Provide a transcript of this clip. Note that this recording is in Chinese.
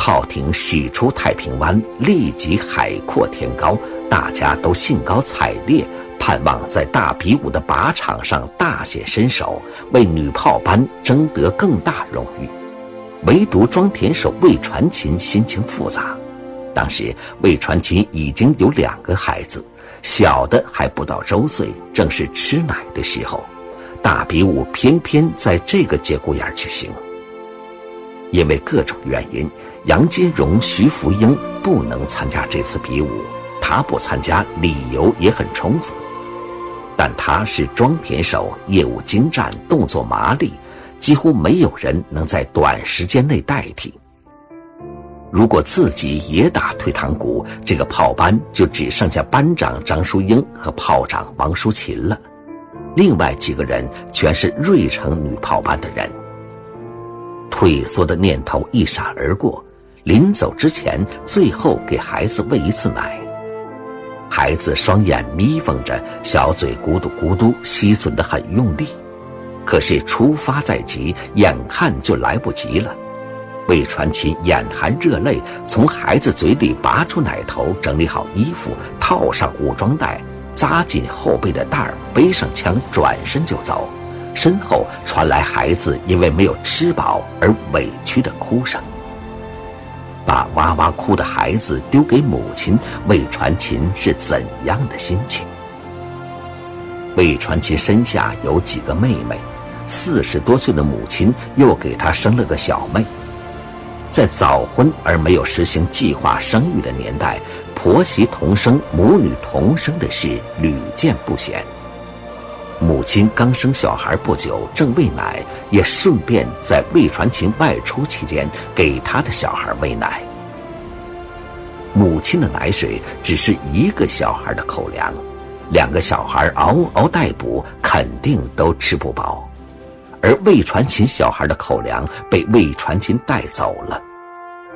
炮艇驶出太平湾，立即海阔天高，大家都兴高采烈，盼望在大比武的靶场上大显身手，为女炮班争得更大荣誉。唯独庄田守魏传琴心情复杂。当时魏传琴已经有2个孩子，小的还不到周岁，正是吃奶的时候。大比武偏偏在这个节骨眼举行。因为各种原因，杨金荣、徐福英不能参加这次比武，他不参加理由也很充足，但他是庄田守，业务精湛，动作麻利，几乎没有人能在短时间内代替。如果自己也打退堂鼓，这个炮班就只剩下班长张淑英和炮长王淑琴了，另外几个人全是瑞城女炮班的人。退缩的念头一闪而过，临走之前最后给孩子喂一次奶。孩子双眼眯缝着，小嘴咕嘟咕嘟吸吮得很用力，可是出发在即，眼看就来不及了。魏传琴眼含热泪，从孩子嘴里拔出奶头，整理好衣服，套上武装带，扎紧后背的带儿，背上枪，转身就走。身后传来孩子因为没有吃饱而委屈的哭声。把哇哇哭的孩子丢给母亲，魏传琴是怎样的心情？魏传琴身下有几个妹妹，40多岁的母亲又给他生了个小妹。在早婚而没有实行计划生育的年代，婆媳同生、母女同生的事屡见不鲜。母亲刚生小孩不久，正喂奶，也顺便在魏传琴外出期间给他的小孩喂奶。母亲的奶水只是一个小孩的口粮，2个小孩嗷嗷待哺，肯定都吃不饱。而魏传琴小孩的口粮被魏传琴带走了。